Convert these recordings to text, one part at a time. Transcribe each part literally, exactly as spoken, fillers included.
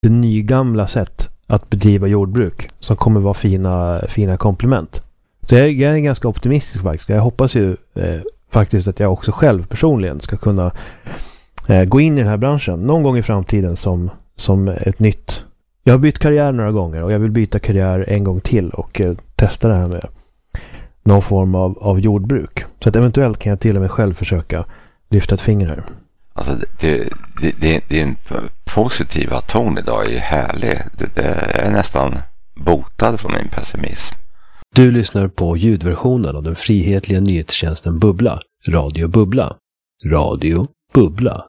det nygamla sätt att bedriva jordbruk som kommer vara fina, fina komplement. Så jag, jag är ganska optimistisk faktiskt. Jag hoppas ju eh, faktiskt att jag också själv personligen ska kunna eh, gå in i den här branschen någon gång i framtiden som, som ett nytt. Jag har bytt karriär några gånger och jag vill byta karriär en gång till och eh, testa det här med någon form av, av jordbruk. Så att eventuellt kan jag till och med själv försöka lyfta ett finger här. Alltså det, det, det, det är en positiva ton idag är härlig. Det, det är nästan botad från min pessimism. Du lyssnar på ljudversionen av den frihetliga nyhetstjänsten Bubbla. Radio Bubbla. Radio Bubbla.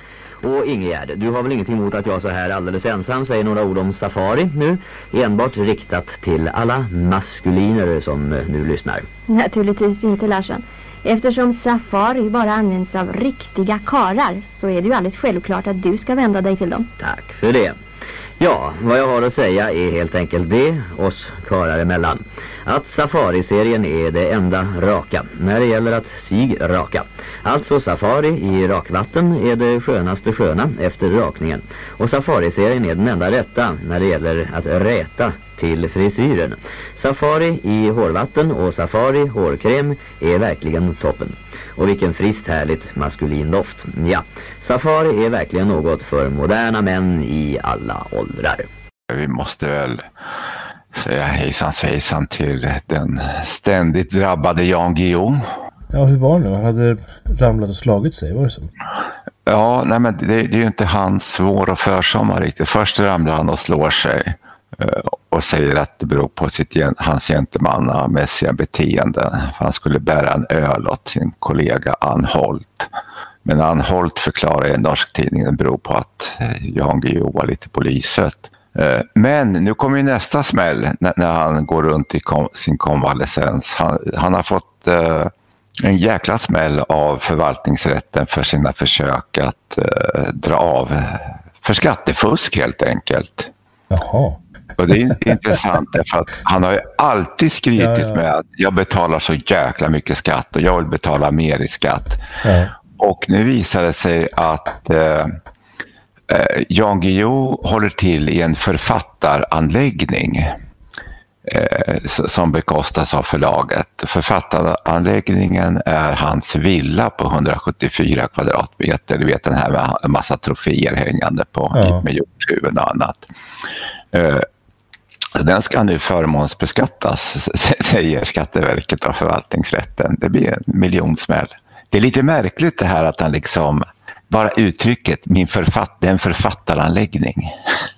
Och Ingegärd, du har väl ingenting emot att jag så här alldeles ensam säger några ord om Safari nu? Enbart riktat till alla maskuliner som nu lyssnar. Naturligtvis inte, Larsson. Eftersom Safari bara används av riktiga karar så är det ju alldeles självklart att du ska vända dig till dem. Tack för det. Ja, vad jag har att säga är helt enkelt det, oss karar emellan, att Safari-serien är det enda raka när det gäller att sig raka. Alltså Safari i rakvatten är det skönaste sköna efter rakningen. Och Safari-serien är den enda rätta när det gäller att räta till frisyren. Safari i hårvatten och Safari hårkräm är verkligen toppen. Och vilken friskt härligt maskulin doft. Ja, Safari är verkligen något för moderna män i alla åldrar. Vi måste väl säga hejsan svejsan till den ständigt drabbade Jan Guillou. Ja, hur var det nu? Han hade ramlat och slagit sig, var det så? Ja, nej men det, det är ju inte hans vår och försommar riktigt. Först ramlar han och slår sig och säger att det beror på sitt, hans gentlemannamässiga beteende. Han skulle bära en öl åt sin kollega Anholt. Men Anholt förklarar i en norsk tidning att det beror på att Jan Guillou var lite på lyset. Men nu kommer ju nästa smäll när, när han går runt i kom, sin konvalescens. Han, han har fått uh, en jäkla smäll av förvaltningsrätten för sina försök att uh, dra av för skattefusk helt enkelt. Jaha. Och det är intressant därför att han har ju alltid skrytit ja, ja. med att jag betalar så jäkla mycket skatt och jag vill betala mer i skatt. Ja. Och nu visar det sig att eh, Jan Guillou håller till i en författaranläggning eh, som bekostas av förlaget. Författaranläggningen är hans villa på hundrasjuttiofyra kvadratmeter. Du vet den här med en massa troféer hängande på ja. med jordhuvuden och annat. Eh, den ska nu förmånsbeskattas, säger Skatteverket och förvaltningsrätten. Det blir en miljonsmäll. Det är lite märkligt det här att han liksom, bara uttrycket, min författ, det är en författaranläggning.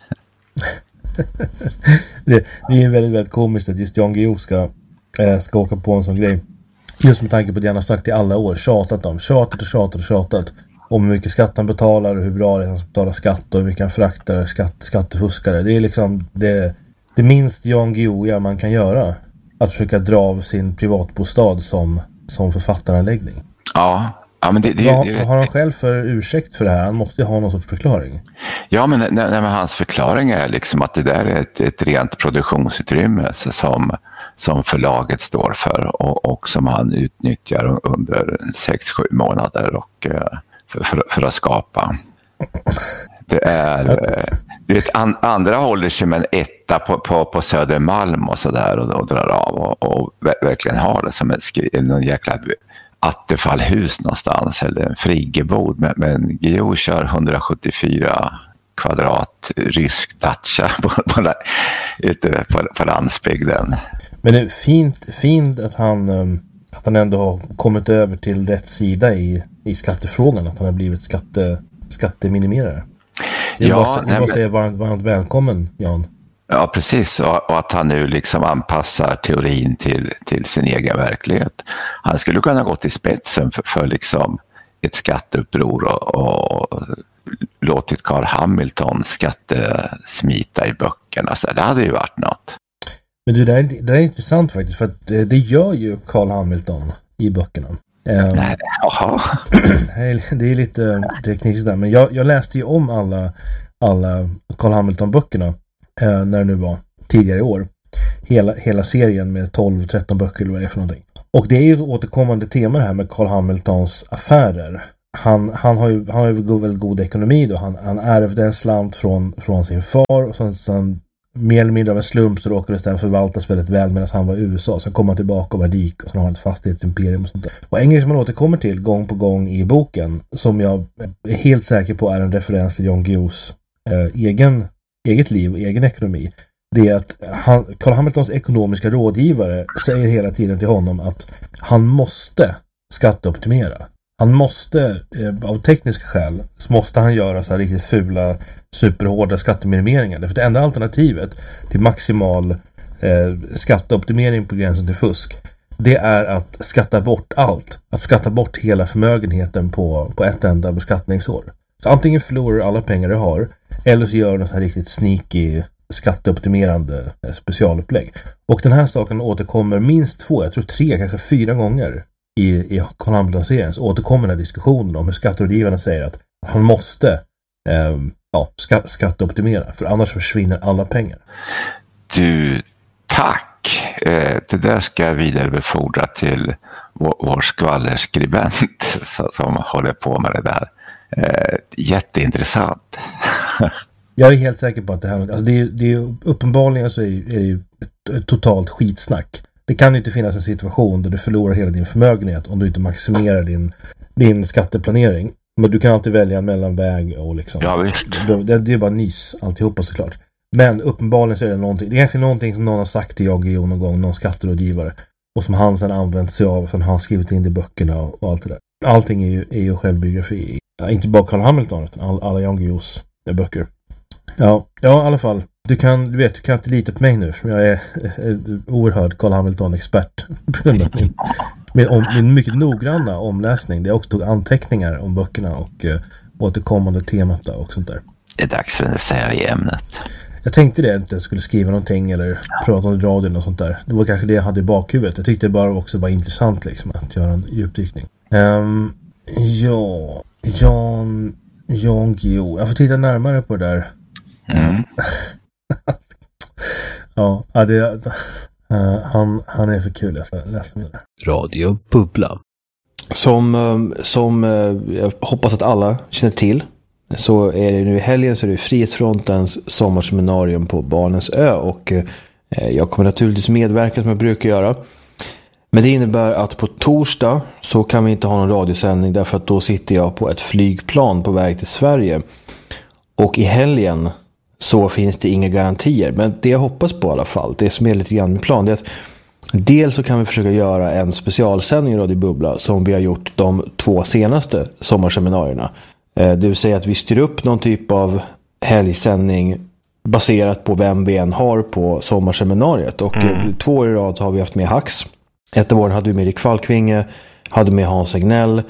det, det är väldigt, väldigt komiskt att just Jan Guillou ska, äh, ska åka på en sån grej. Just med tanke på att han har sagt i alla år, tjatat om, tjatat och tjatat och tjatat om hur mycket skatt han betalar och hur bra det är att han betalar skatt och hur mycket han föraktar skatt, skattefuskare. Det är liksom det, det minst Jan Guillou man kan göra. Att försöka dra av sin privatbostad som, som författaranläggning. Ja, ja men det, det, Vad det, det, har han själv för ursäkt för det här? Han måste ju ha någon sorts förklaring. Ja, men, nej, nej, men hans förklaring är liksom att det där är ett, ett rent produktionsutrymme som, som förlaget står för och, och som han utnyttjar under sex sju månader och, för, för, för att skapa. Det är... Du vet, an, andra håller sig med en etta på, på, på Södermalm och sådär och, och drar av och, och verkligen har det som en, en jäkla attefallhus någonstans eller en frigebod. Men, men Guillou kör hundrasjuttiofyra kvadrat rysk Dacia på, på, ute på, på landsbygden. Men det är fint, fint att, han, att han ändå har kommit över till rätt sida i, i skattefrågan. Att han har blivit skatte, skatteminimerare. Jag ja, bara, jag bara säga varmt, varmt välkommen, Jan. Ja, precis. Och, och att han nu liksom anpassar teorin till, till sin egen verklighet. Han skulle kunna gå till spetsen för, för liksom ett skatteuppror och, och låtit Carl Hamilton skattesmita i böckerna. Så det hade ju varit något. Men det där, det där är intressant faktiskt, för att det gör ju Carl Hamilton i böckerna. Nej, jaha. Det är lite tekniskt där, men jag, jag läste ju om alla, alla Carl Hamilton-böckerna eh, när det nu var tidigare i år. Hela, hela serien med tolv tretton böcker eller vad det är för någonting. Och det är ju återkommande tema här med Carl Hamiltons affärer. han, han har ju, han har ju väldigt god ekonomi då. Han, han ärvde en slant från, från sin far och sen, sen mer eller mindre av en slump så råkade den förvaltas väldigt väl medan han var i U S A. Sen kom han tillbaka och var rik och sen har han ett fastighetsimperium och sånt där. Och en grej som man återkommer till gång på gång i boken som jag är helt säker på är en referens till Jan Guillous eh, egen, eget liv och egen ekonomi. Det är att han, Carl Hamiltons ekonomiska rådgivare säger hela tiden till honom att han måste skatteoptimera. Han måste, eh, av tekniska skäl, så måste han göra så här riktigt fula, superhårda skatteminimeringar. För det enda alternativet till maximal eh, skatteoptimering på gränsen till fusk, det är att skatta bort allt. Att skatta bort hela förmögenheten på, på ett enda beskattningsår. Så antingen förlorar du alla pengar du har, eller så gör du något så här riktigt sneaky skatteoptimerande eh, specialupplägg. Och den här saken återkommer minst två, jag tror tre, kanske fyra gånger i, i Carl Hamilton-serien. Så återkommer den här diskussionen om hur skatterådgivarna säger att han måste eh, ja, ska, skatteoptimera, för annars försvinner alla pengar. Du, tack. Eh, det där ska jag vidarebefordra till vår, vår skvallerskribent som håller på med det där. Eh, jätteintressant. Jag är helt säker på att det här, alltså det är, det är uppenbarligen så är, är det ju ett, ett totalt skitsnack. Det kan ju inte finnas en situation där du förlorar hela din förmögenhet om du inte maximerar din, din skatteplanering. Men du kan alltid välja en mellanväg och liksom. Ja, visst. Det, det är bara nys alltihopa såklart. Men uppenbarligen så är det någonting, det är kanske någonting som någon har sagt till jag och någon gång, någon skatterådgivare. Och som han sedan använt sig av, som han skrivit in i böckerna och, och allt det där. Allting är ju, är ju självbiografi. Ja, inte bara Carl Hamilton utan all, alla Jan Guillous böcker. Ja, ja, i alla fall. Du kan, du vet, du kan inte lita på mig nu. För jag är en oerhörd Carl Hamilton-expert. min, min, om, min mycket noggranna omläsning. Det jag också tog anteckningar om böckerna och uh, återkommande temat och sånt där. Det är dags för en serie i ämnet. Jag tänkte det, att jag skulle skriva någonting eller prata om radion och sånt där. Det var kanske det jag hade i bakhuvudet. Jag tyckte det bara också var intressant liksom, att göra en djupdykning. Um, ja, Jan, Jan Guillou. Jag får titta närmare på det där. Mm. ja, det, uh, han, han är för kul. Jag ska läsa det. Radio Bubbla. Som, som jag hoppas att alla känner till, så är det nu i helgen så är det Frihetsfrontens sommarseminarium på Barnens ö, och jag kommer naturligtvis medverka som jag brukar göra. Men det innebär att på torsdag så kan vi inte ha någon radiosändning, därför att då sitter jag på ett flygplan på väg till Sverige. Och i helgen så finns det inga garantier, men det jag hoppas på i alla fall, det som är lite grann med plan, det är att dels så kan vi försöka göra en specialsändning i Radio Bubbla som vi har gjort de två senaste sommarseminarierna. Det vill säga att vi styr upp någon typ av helgsändning baserat på vem vi än har på sommarseminariet. Och mm. två år i rad har vi haft med Hax. Ett av åren hade vi med Erik Falkvinge, hade med Hans Egnell.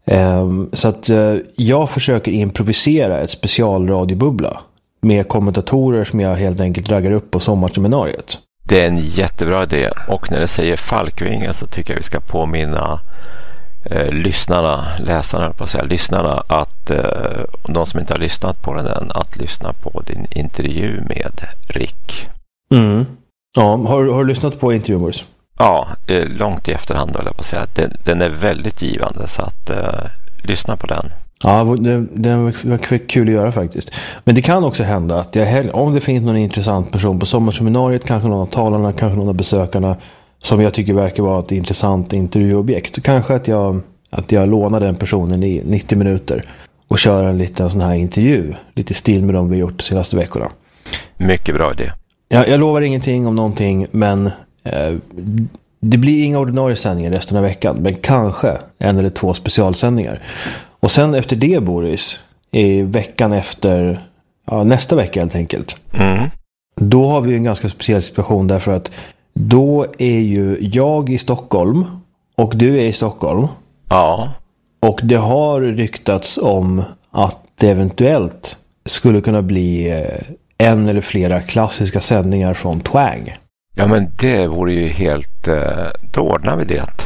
Så att jag försöker improvisera ett specialradiobubbla med kommentatorer som jag helt enkelt draggar upp på sommarseminariet. Det är en jättebra idé, och när det säger Falkvinge så tycker jag vi ska påminna eh, lyssnarna, läsarna på att säga, lyssnarna att eh, de som inte har lyssnat på den än, att lyssna på din intervju med Rick. Mm. Ja, har, har du lyssnat på intervjun, Boris? Ja, eh, långt i efterhand vill jag på att säga. Den, den är väldigt givande, så att eh, lyssna på den. Ja, det, det var kul att göra faktiskt. Men det kan också hända att jag, om det finns någon intressant person på sommarseminariet, kanske någon av talarna, kanske någon av besökarna som jag tycker verkar vara ett intressant intervjuobjekt, så kanske att jag, att jag lånar den personen i nittio minuter och kör en liten sån här intervju, lite i stil med de vi gjort de senaste veckorna. Mycket bra idé. Ja, jag lovar ingenting om någonting, men eh, det blir inga ordinarie sändningar resten av veckan, men kanske en eller två specialsändningar. Och sen efter det, Boris, i veckan efter, ja, nästa vecka helt enkelt. Mm. Då har vi en ganska speciell situation, därför att då är ju jag i Stockholm och du är i Stockholm. Ja. Och det har ryktats om att det eventuellt skulle kunna bli en eller flera klassiska sändningar från Twang. Ja, men det vore ju helt... Då ordnar vi det.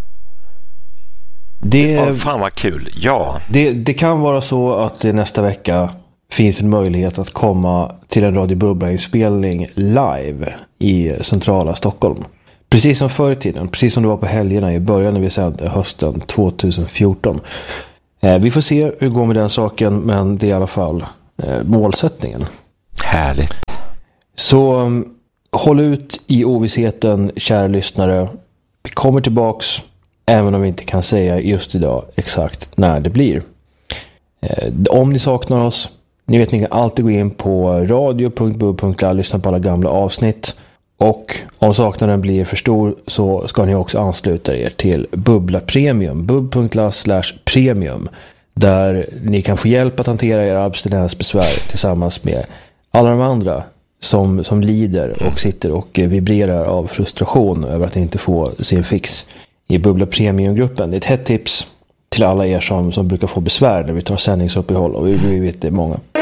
Det, ja, fan vad kul, ja. Det, det kan vara så att det nästa vecka finns en möjlighet att komma till en Radio Bubbla-inspelning live i centrala Stockholm. Precis som förr i tiden, precis som det var på helgerna i början när vi sände hösten tjugo fjorton. Eh, vi får se hur det går med den saken, men det är i alla fall eh, målsättningen. Härligt. Så um, håll ut i ovissheten, kära lyssnare. Vi kommer tillbaks, även om vi inte kan säga just idag exakt när det blir. Eh, om ni saknar oss, ni vet, ni kan alltid gå in på radio punkt bub punkt la och lyssna på alla gamla avsnitt. Och om saknaden blir för stor så ska ni också ansluta er till Bubbla Premium, bub punkt la slash premium, där ni kan få hjälp att hantera era abstinensbesvär tillsammans med alla de andra som, som lider och sitter och vibrerar av frustration över att inte få sin fix i Bubbla Premium-gruppen. Det är ett hett tips till alla er som, som brukar få besvär när vi tar sändningsuppehåll, och vi, vi vet det är många